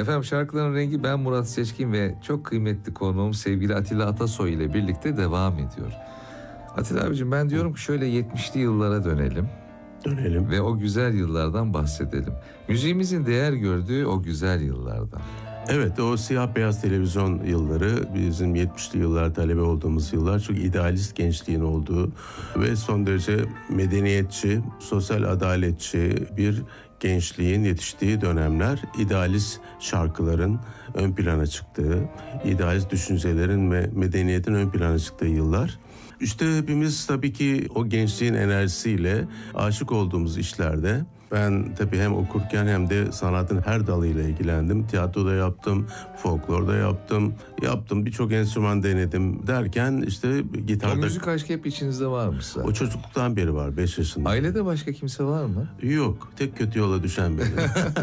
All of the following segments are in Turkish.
Efendim şarkıların rengi ben Murat Seçkin ve çok kıymetli konuğum sevgili Atilla Atasoy ile birlikte devam ediyor. Atilla abicim ben diyorum ki şöyle 70'li yıllara dönelim. Ve o güzel yıllardan bahsedelim. Müziğimizin değer gördüğü o güzel yıllardan. Evet, o siyah beyaz televizyon yılları, bizim 70'li yıllar talebe olduğumuz yıllar, çok idealist gençliğin olduğu ve son derece medeniyetçi, sosyal adaletçi bir gençliğin yetiştiği dönemler, idealist şarkıların ön plana çıktığı, idealist düşüncelerin ve medeniyetin ön plana çıktığı yıllar. İşte hepimiz tabii ki o gençliğin enerjisiyle aşık olduğumuz işlerde, ben tabii hem okurken hem de sanatın her dalıyla ilgilendim. Tiyatroda yaptım, folklorda yaptım, birçok enstrüman denedim derken işte gitarda... O müzik aşkı hep içinizde varmış zaten. O çocukluktan beri var, 5 yaşında. Ailede başka kimse var mı? Yok, tek kötü yola düşen benim.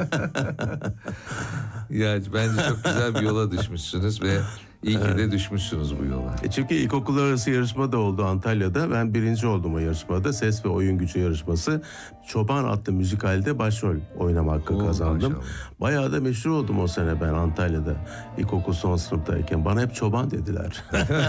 Ya bence çok güzel bir yola düşmüşsünüz ve iyi ki de düşmüşsünüz bu yola. Çünkü ilkokullar arası yarışma da oldu Antalya'da. Ben birinci oldum o yarışmada. Ses ve oyun gücü yarışması. Çoban adlı müzikalde başrol oynama hakkı kazandım. Maşallah. Bayağı da meşhur oldum o sene ben Antalya'da. İlkokul son sınıftayken. Bana hep çoban dediler.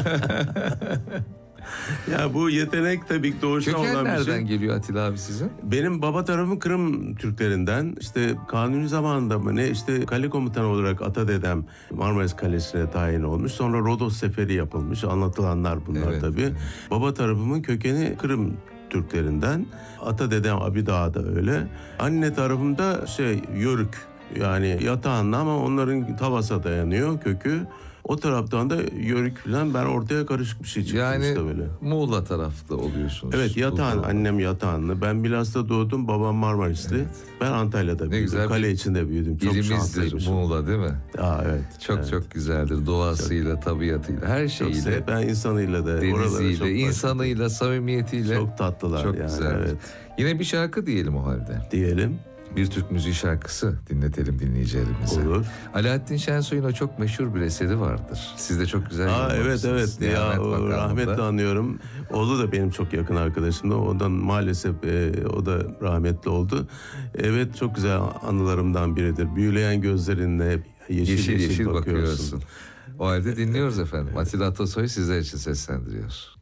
Ya bu yetenek tabii ki doğuştan olan bir şey. Köken nereden geliyor Atilla abi sizin? Benim baba tarafım Kırım Türklerinden. İşte Kanuni zamanında mı ne, işte kale komutanı olarak atadedem Marmaris Kalesi'ne tayin olmuş. Sonra Rodos Seferi yapılmış. Anlatılanlar bunlar evet, tabii. Evet. Baba tarafımın kökeni Kırım Türklerinden. Atadedem Abidağ da öyle. Anne tarafımda Yörük, yani yatağında ama onların Tavas'a dayanıyor kökü. O taraftan da Yörük falan, ben ortaya karışık bir şey çıktı yani işte böyle. Muğla tarafta oluyorsunuz. Evet, Yatağan, annem Yatağanlı. Ben Milas'ta doğdum, babam Marmarisli. Evet. Ben Antalya'da büyüdüm. Güzel kale içinde büyüdüm. Çok İlimizdir Muğla değil mi? Evet. Çok güzeldir. Doğasıyla, tabiatıyla, her şeyiyle. Ben insanıyla da. Denizliyle, insanıyla, samimiyetiyle. Çok tatlılar çok yani. Güzel. Evet. Yine bir şarkı diyelim o halde. Diyelim. Bir Türk müziği şarkısı dinletelim dinleyicilerimize. Olur. Alaaddin Şensoy'un o çok meşhur bir eseri vardır. Siz de çok güzel evet. Ya rahmetle anıyorum. Oğlu da benim çok yakın arkadaşımdı. Ondan maalesef o da rahmetli oldu. Evet, çok güzel anılarımdan biridir. Büyüleyen gözlerinle yeşil bakıyorsun. O halde dinliyoruz efendim. Atilla Atasoy sizler için seslendiriyor.